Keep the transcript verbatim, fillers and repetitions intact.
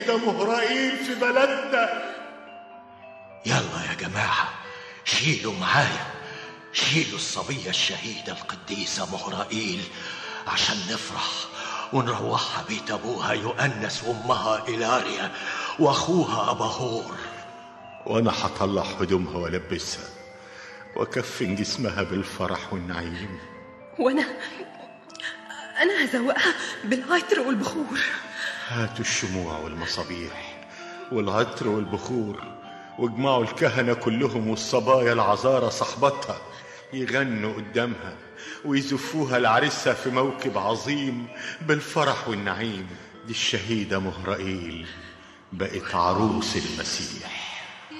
ده مهرائيل في بلدنا. يلا يا جماعة شيلوا معايا، شيلوا الصبية الشهيدة القديسة مهرائيل عشان نفرح ونروحها بيت أبوها يؤنس وأمها إلاريا وأخوها أباهور. وأنا هطلع هدومها وألبسها وأكفن جسمها بالفرح والنعيم. وأنا أنا هزوقها بالعطر والبخور. هاتوا الشموع والمصابيح والعطر والبخور واجمعوا الكهنة كلهم والصبايا العذارى صحبتها يغنوا قدامها ويزفوها لعرسها في موكب عظيم بالفرح والنعيم. دي الشهيدة مهرائيل بقت عروس المسيح.